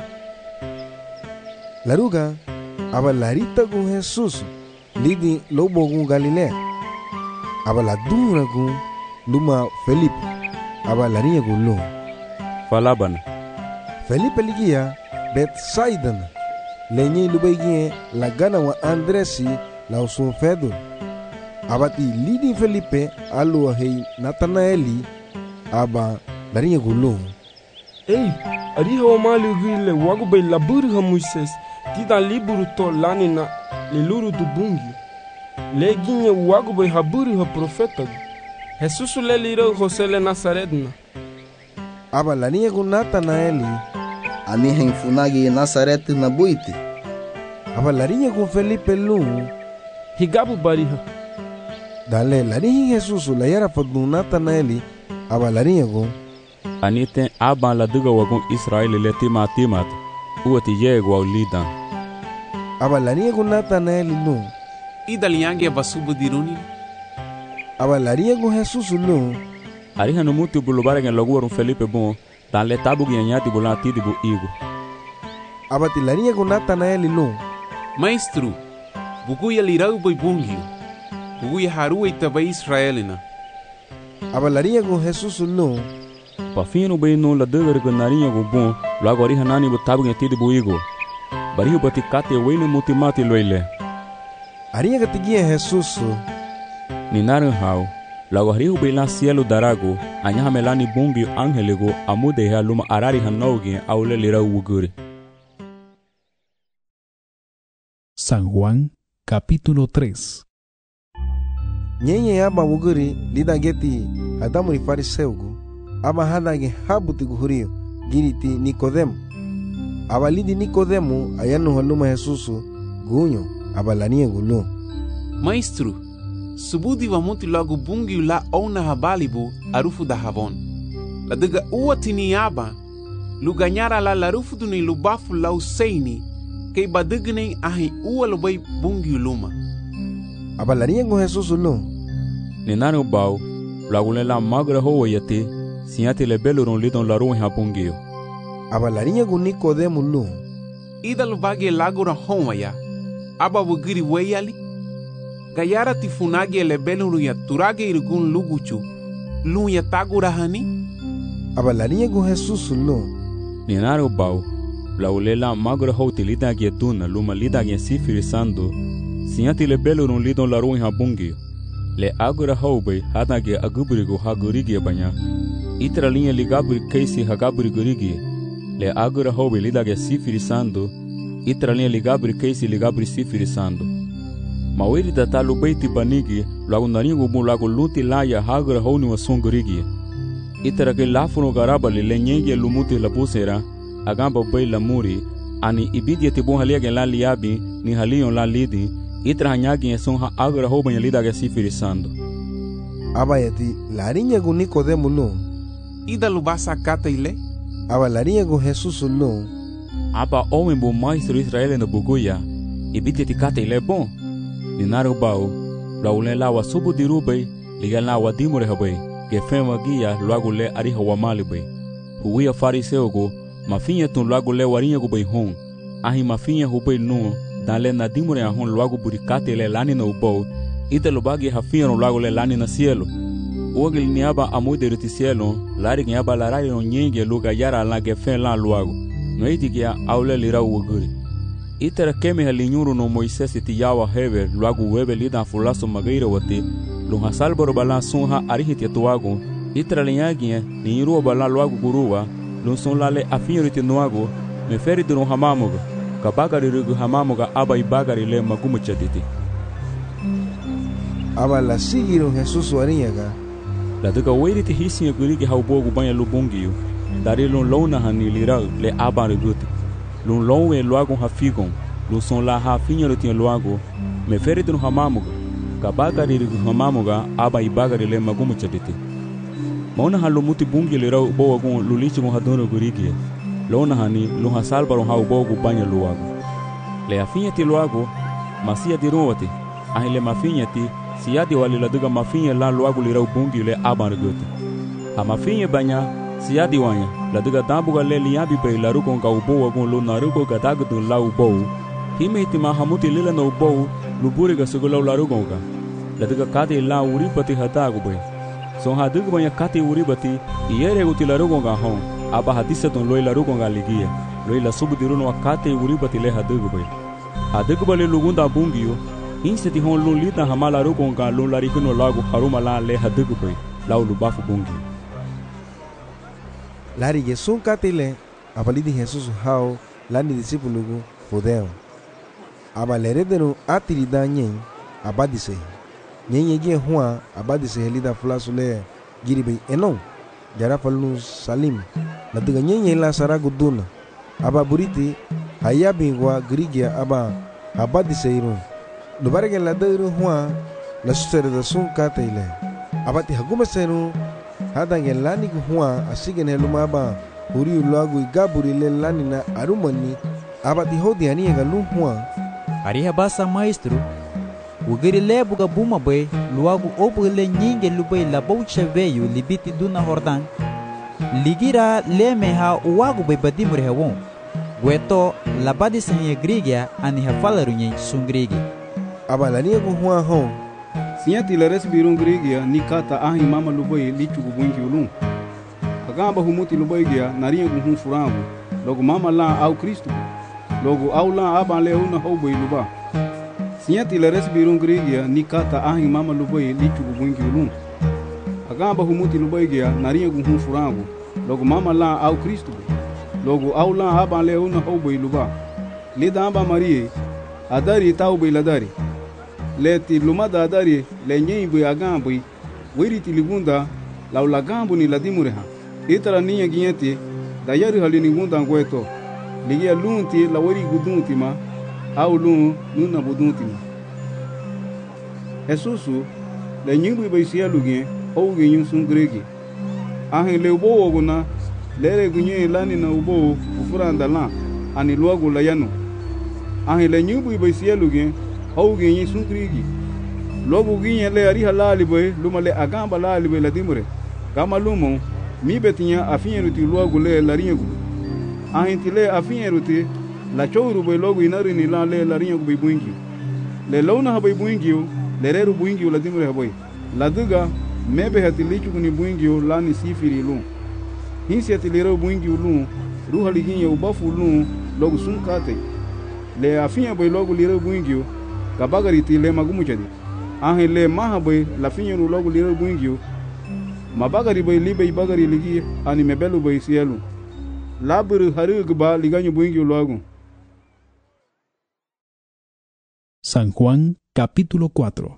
laruga aba larita gu Jesus lidi lobo gu Galilea aba la dura gu luma Felipe aba larinya gu lo falabana Felipe ligia Bethsaida lenye lubegie la gana wa Andresi la usun Pedro abati lidi Felipe alu hei Natanaeli aba larinya gu lo ei ariha wa mali gile wagu bai laburu ha Moises tida liburu to lanina liluru du bungi le ginye wagu bai haburu ha profeta Jesus le liro Jose le Nazaretna aba larinya gu Natanaeli ani henfunagi Nazaret na buiti aba larinya gu Felipe lu higabu bariha dale larinya Jesus la yara fadu Natanaeli aba larinya gu anite aba la duga wagun Israel le tima timat uwa ti yego au lida. Aba lania gu Natanael lu. Idaliange basubu diruni. Aba lania gu Jesus lu. Ariha no muti bulubare ngen logu warum Felipe bon, dan le tabu gi anyati bulan tidi bu igu. Aba ti lania gu Natanael lu. Maestro, bugu ya lirau boi bungio. Bugu ya haru itabai Israelina. Aba lania gu Jesus lu. Pa fino bai no la degar gu narinha gu bon, logo ariha nani bu tabu ngen tidi bu igu. Barihu bati kate wene muti mati loile. Arinha gatigia Jesus. Ni naran hau. Lago harihu bela cielo darago, anyaha melani bungi angelego, amude ha luma arari hanogi aule lira uguri. San Juan, capítulo tres. Nyenye aba uguri lida geti adamu ni fariseugu, aba hadage habuti guhurio, giriti Nikodemu. Aba lidi Nikodemu ayanu haluma Jesusu, gunyo, aba lania gulu. Maestro, subudi wa muti logo bungi la ona habalibu arufu da havon. La dega uwa tini aba, luganyara la larufu duni lubafu la useini, kei badigne ahi uwa lubai bungi luma. Aba lania gu Jesusu lu. Ninano bau, lagule la magra hoa yate, sinyati le beluron lidon la ruhi ha bungio. Aba lania gu Nikodemu lu. Ida lubage lagura homa ya, aba wugiri weyali. Gayara tifunagi le beluru ya turage irgun luguchu, lu ya tagura hani. Aba lania gu Jesus lu. Ninaro bau, laulela magra ho tilita gie tuna luma lida gie sifiri sando, sinyati le belurun lidon la ruhi ha bungio. Le agura ho bai hata gie agubirigo ha gurigi banya. Itra linha ligaburi keisi ha gaburi gurigi. Le agura ho bai lida gie sifiri sando, itra linha ligaburi keisi ligaburi sifiri sando. Mawiri data lubaiti banigi, lagu naringu bu lagu luti laya hagra honi wa songurigi. Itara ke lafuno garabali le nyenge lumuti la pusera, agamba bai la muri, ani ibidi te bon halia gen la liabi, ni halion la lidi, itara hanyagi son ha agra ho ban lida ga sifiri sando. Aba yati larinya gu Nikodemu lu. Ida lubasa kata ile? Aba larinya gu Jesus lu. Aba owen bu maestro Israel na buguya, ibidi te kata ile bon. Ninaro bau, laule la wa subu dirubai, liga la wa dimure habai, ke fema gia luagu le ariha wa mali bai. Huia fariseo go, mafinha tun luagu le warinha go bai hon, ahi mafinha hubai nu, dan le na dimure ahon luagu burikate le lani na ubau, ita lubagi hafinha no luagu le lani na cielo. Uagil niaba amude ruti cielo, lari niaba la rari no nyenge luga yara la ge fen la luagu, no iti gia aule lira uaguri. Itara keme halinyuru no Moisés ti yawa hever luagu webe lida fulaso magaira wate lunha salboro bala sunha arihiti tuago itara linyagie ni iruo bala luagu guruwa lun son lale afinyoriti nuago me feri dunu hamamuga kabagari rugu hamamuga aba ibagari le magumu chatiti. Aba la sigiro Jesus warinyaga la duka weiriti hisi gurigi haubogu banya lubungiyo dari lun lona hani lira le aba reguti. Lun lonwe luago hafigon, lun son la hafinyo tien luago, me feriti no hamamuga, kabagari rigu hamamuga, aba ibagari le magumu chatiti. Mauna halu muti bungi le rau ubo wagun lulichi mo hadono gurigi, lona hani lun hasalbaro ha ubo banya luago. Le hafinya ti luago, masia di ruwati, ahi le mafinya ti, siadi wali la duga mafinya la luago le rau bungi le aba reguti. Ha mafinya banya, siadi wanya, la duga dambuga le liabi bai la ruko nga ubo wagun lo na ruko gadagudu la ubo. Hime itima hamuti lila na ubo, luburi ga sugulau la ruko nga. La duga kati la uribati hatagu bai. Son hadugu banya kati uribati, iere guti la ruko nga hon, aba hadisa ton loi la ruko nga ligia, loi la subudiruno wa kati uribati le hadugu bai. Hadugu bale lugunda bungiyo, inseti hon lo lita hamala ruko nga lo la rikuno lagu haruma la le hadugu bai, la ulubafu bungiyo. Lari Yesun katile, abalidi Jesus hao, lani disipulugu, fudeo. Aba leredenu atirida nyen, abadise. Nyen yegi hua, abadise helida fulasu le, giribe enon, jara falunu salim. Natuga nyen la saragu duna. Aba buriti, hayabingwa grigia aba, abadise irun. Nubarege la deiru hua, la susere da sun katile. Abati hagume senu, hadange lani hua asigen helumaba huri luagu igaburi le lani na arumani Abati hodi ania ga lu Juan. Ariha basa maestro. Ugiri le buga buma bay luagu obu le nyinge lubay la baucha veyu libiti duna Jordan. Ligira le meha uwagu bay badimure hewon. Gueto la badi sanye grigia ani hafalaru nyen sungrigi. Abalania gu Juan hon. Sinyati la resbirun grigia ni kata ahi mama lubay lichu gubunki ulun. Agamba humuti lubay gia nariya gu hun furangu. Logo mama la au Kristo. Logo au la aban le una hobay luba. Sinyati la resbirun grigia ni kata ahi mama lubay lichu gubunki ulun. Agamba humuti lubay gia nariya gu hun furangu. Logo mama la au Kristo. Logo au la aban le una hobay luba. Lida amba Marie adari tau bay ladari. Leti lumada adari le nyei bay agambay wiriti ligunda lau lagambu ni ladimureha. Itara niya ginyati dayari halini gunda ngweto. Ligia lunti la wiri gudunti ma au lun nuna budunti ma. Jesusu le nyimbu bay siya lugien ou ginyun sun gregi. Ahin le ubo oguna lere gunye lani na ubo ufuranda la ani luagu la yanu. Ahin le nyimbu bay siya lugien ou ginyun sun gregi. Logo ginye le ari halali bay luma le agamba lali bay la dimure. Kama lumo mi betinya afinyeruti luagu le larinyagu. Ahinti le afinyeruti la chouru bay logu inari ni la le larinyagu bay buingi. Le launa habay buingi le reru buingi la dimure habay. La duga mebe hati lichu ni buingi la ni sifiri lu. Hinsi hati le reru buingi lu ruha liginye ubafu lu logu sunkate. Le afinya bay logu le reru buingi kabagariti le magumu jadi. Ahin le maha bay la finyeru logu le reru buingi mabagari bay libe bagari ligi ani mebelu bay sielu laburu haru ba liganyo buingi logo. San Juan capítulo cuatro.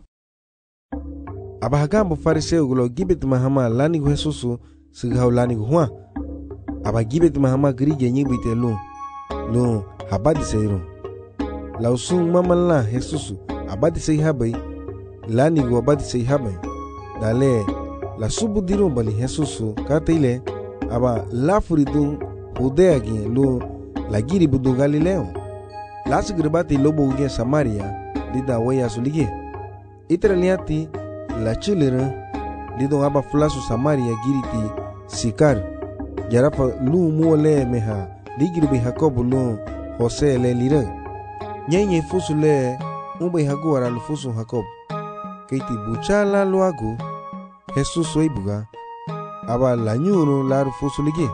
Abahagambo fariseu gulo gibet mahama lani gu Jesusu sigau lani gu Juan. Aba gibet mahama grige nyibite lu lu habadi seiru. Lausung mama la Jesusu abadi sei habai lani gu abadi sei habai. Dale la subu diru bali Jesusu kataile aba la furidun Judea gi lu la giri budu Galileo. La sigribati lobo uge Samaria lida waya sulige. Itraliati la chilera lidon aba flasu Samaria giriti Sikar. Jarafa lu muole meha ligiri be Jacob lu Jose le lira. Nyenye fusu le umbe haguara lu fusu Jacob. Keiti buchala luagu Jesus soibuga aba la nyuru la fusu lige.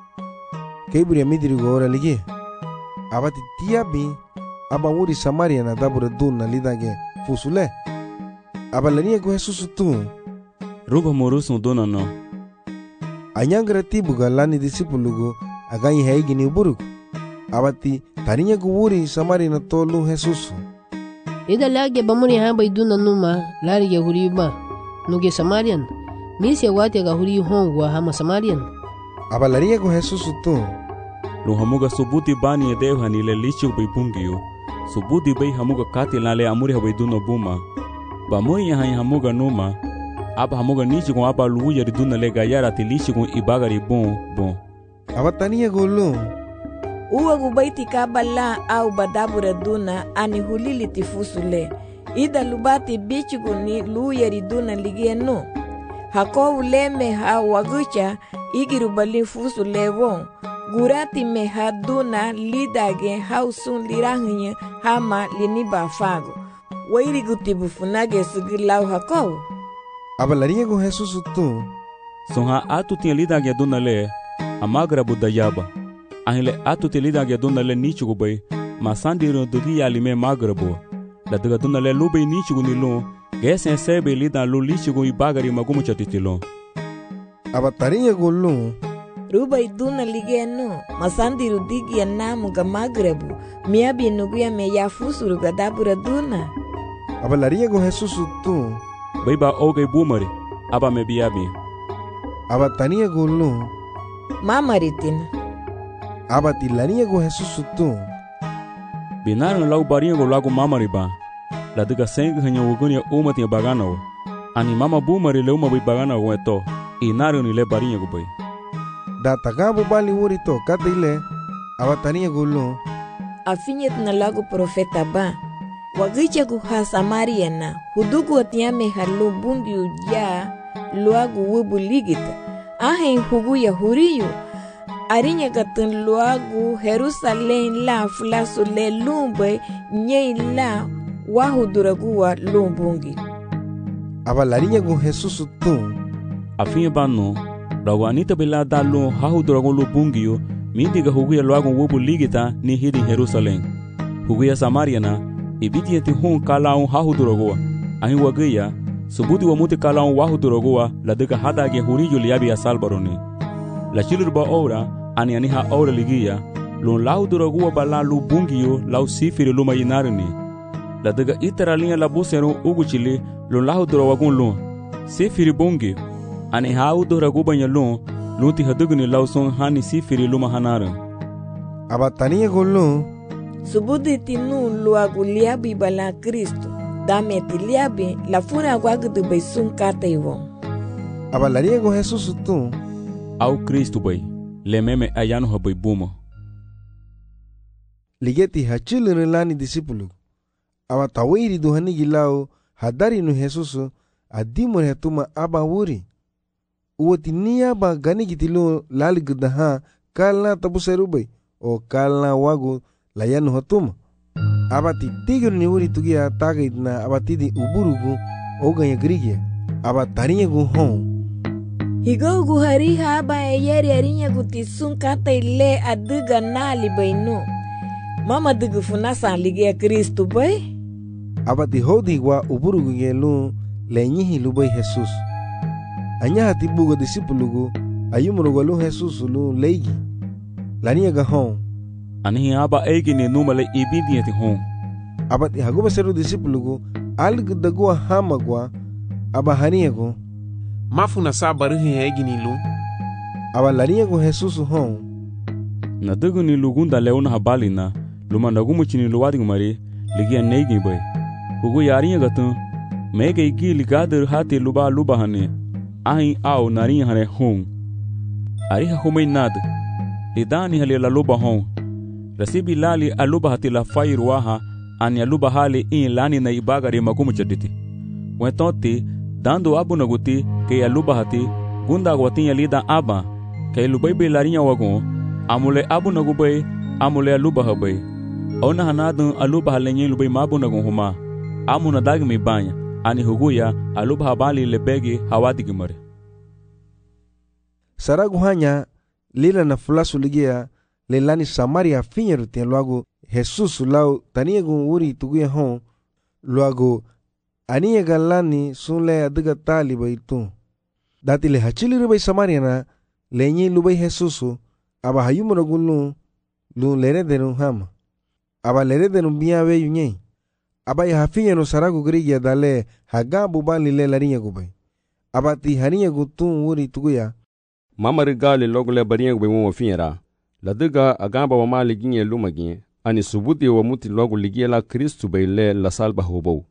Keiburi midiri gora lige. Aba tiabi aba wuri Samaria na dabura dun na lidage fusule. Aba lania go Jesus tu. Ruba morusun dona no. Anyangra tibuga lani disipulugo aganyi haigi ni buruk. Abati tarinya go wuri Samaria na tolu Jesus. Ida lage bamuri hamba iduna numa lari ge huriba. Nuge Samarian. Misi wati ga huri hongwa hama Samarian. Aba lania go Jesus tu. Lu hamuga subuti bani e dev hani le lichu bay bungiyo. Subuti bay hamuga kati lale amuri habay duno buma. Ba moi yahan hamuga numa. Aba hamuga nichi kon aba luya di duna le gayara ti lichu kon ibagari bon bon. Aba tania go lu. Uwa gubaiti kabala au badabura duna ani hulili tifusule. Ida lubati bichu ni luya di duna ligieno. Hakovu leme ha wagucha igirubali fusule won. Gurati me haduna lidage hausun lirahinya hama liniba fago. Wairi gutibu funage sugilau hakow. Abalaria go Jesus tu. Sonha atu tinha lidage duna le amagra budayaba. Ahile atu te lidage duna le nichugo bay masandiro dudi alime magrabo. La daga duna le lube nichugo nilo gesen sebe lidan lo lichugo ibagari magumu chatitilo. Abataria go lu. Ruba iduna ligeno masandiru digi ya namu ga magrebu miabi nuguya me ya fusuru ga dabura duna. Aba laria go Jesus tu. Baiba oge bumari aba me biabi. Aba tania go lu. Mamaritin. Aba tilania go Jesus tu. Binaran lau barinha go lago mamari ba. La diga sengi hanya wugunia uma tinha bagana. Ani mama bumari le uma bai bagana go eto. Inario ni le barinha go bai. Da tagabu bali wuri to kataile abatania gulu afinyet na lagu profeta ba. Wagicha ku ha Samaria na hudugu atiame halu bungi uja luagu wubu ligita. Ahen hugu ya huriyo. Arinya katun luagu Jerusalem la fulasu le lumbe nye la wahuduragu wa lumbungi. Aba larinya ku Jesus tun. Afinye bano, ragu anita bela dalo hahuduragu lumbungiyo mindiga hugu ya luagu wubu ligita ni hidi Jerusalem. Hugu ya Samaria na ibiti yeti hun kalaun hahuduragu ahin wagaya subudi wa muti kalaun wahuduragu la dega hadage huriyo liabi ya salbaroni. La chilurba ora ani aniha ora ligia lon lau duragu bala lu bungiyo lau sifiri luma yinarini. La dega iteralinha la busero ugu chili lon lau durawagun lon sifiri bungi ani hau duragu banya lon lunti hadugni lau son hani sifiri luma hanarin. Abatania golon subudi tinu luagu liabi bala Kristo dame ti liabi la fura guagudu bay sun kata iwo. Abalaria go Jesus tu au Kristo bay le meme ayano ha bay buma. Ligeti hachil lani disipulu. Abatawiri duhani gilao hadari nu Jesus adimur hetuma aba wuri. Uwati niya ba gani gitilu lali gudaha kalna tabu serubay o kalna wagu layanu hatuma. Abati tigir ni wuri tugia tagait na abatidi uburugu oganya grigia. Abatarinya gu hon. Higo gu hari haba eyeri arinya gu tisun kata ile aduga nali bayno. Mama dugu funasa ligia Kristo bay. Abati hodi wa uburugu ngelu lenyihi lubay Jesus. Anya hati buga disipulugu ayumrugu lu Jesus lu leigi. Lania ga hon. Anihi aba egi ni numale ibidi yeti hon. Abati haguba seru disipulugu algu dagua hamagwa aba haniagu. Mafuna sabarihi egi ni lu. Aba laniagu Jesus hon. Na dugu ni lugunda leona habali na luma nagumu chini luwading mari ligia neigi bay. Hugu yarinya gatun mege igi ligadir hati luba luba hane ahin au narinya hane hon. Ariha humay nad lidani hali la luba hon. Rasibi lali aluba hati la fai ruaha ani aluba hali in lani na ibagari magumu chaditi. Wentonti dando abu naguti ke aluba hati gunda gwatinya lida aba ke lubay larinya wagon amule abu nagubay amule aluba habay. Ona hanadun aluba halenye lubay mabu nagun huma amuna dagmi banya ani huguya aluba habali lebegi hawadigimare. Saragu hanya lila na fulasu ligia lelani Samaria finyeru tien luagu Jesus lau taniagun uri tuguya hon luagu aniya galani sunle adiga tali bay tu. Dati le hachili rubay Samaria na lenyi lubay Jesus aba hayumuragun lu lu lere denu hama. Aba lere denu biya weyu nye. Aba ya hafinyenu saragu grigia dale hagabu bali le larinya gubay. Aba ti harinya gutun uri tuguya. Mama rigali logo le barinya gubay mwa finyera. Ladiga agamba wa mali ginye lumagin ani subuti wa muti logo ligia la Kristu bay le la salba hobo.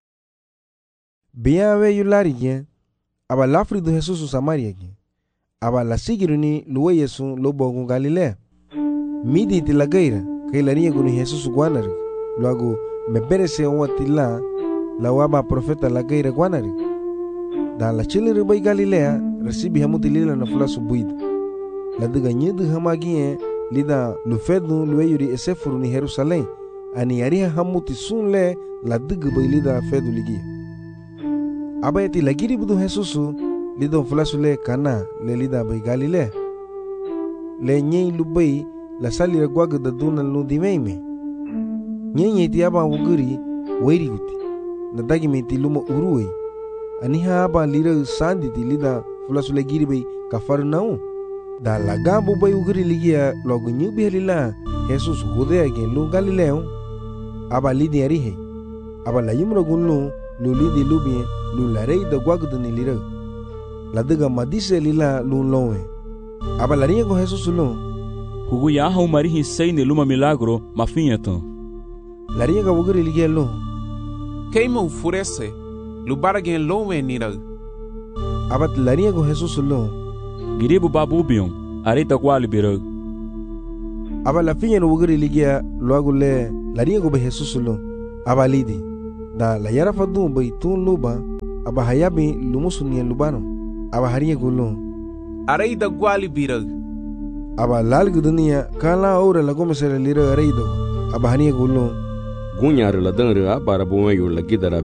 Biya weyu lari gen. Aba lafri du Jesus Samaria gen. Aba la sigiruni luwe Yesu lobo gun Galilea. Midi ti la gaira kay larinya gunu Jesus guanari. Luagu meberese watila la waba profeta la gaira guanari. Da la chili ribay Galilea resibi hamuti lila na fula subuid. La diga nyidu hamagie lida lufedu luweyuri esefuru ni Jerusalem. Ani yariha hamuti sunle la diga bay lida fedu ligia. Abayati lagiri budu Jesusu lido fula sule kana le lida bay Galilea. Le nyei lubay la salira guaga da duna ludi meime. Nyenye ti aba wuguri weiri guti. Na dagi me ti luma uruwe. Aniha aba lira sandi ti lida fulasule giri bay kafar nau. Da lagambu bay wuguri ligia logo nyubi halila Jesus hude again lu Galileo. Aba lidi arihe. Aba la yumra gunlu lu lidi lubie lu la rei da guaga da ni lira. La diga madise lila lu lowe. Aba la rinha con Jesus lu. Hugu ya hau marihi sei ne luma milagro mafinha ton. Larinha ga wuguri ligia lo. Keima ufurese, lubara gen lowe nira. Abat larinha go Jesus lo. Giribu babu bion, arita kwali biro. aba la finya no wugri ligia luagu le la ringa go be Jesus lo aba lidi da la yara fadu be tun luba aba hayabi lumusunia lubano aba haringa go lo Aray da gwali birag. Aba lal gudunia kala ora la gome sere lira aray do aba haringa go lo Gunyar la dangre para bomayo la gidara.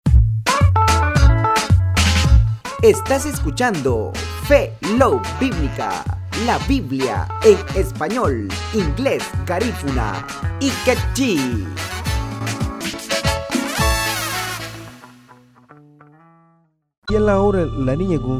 Estás escuchando Fe Love Bíblica, la Biblia en español, inglés, garífuna y quechí. Y en la hora la niña con